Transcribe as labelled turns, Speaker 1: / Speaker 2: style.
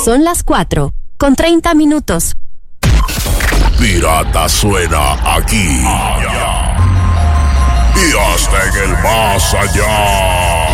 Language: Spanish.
Speaker 1: Son las 4:30.
Speaker 2: Pirata suena aquí y hasta en el más allá.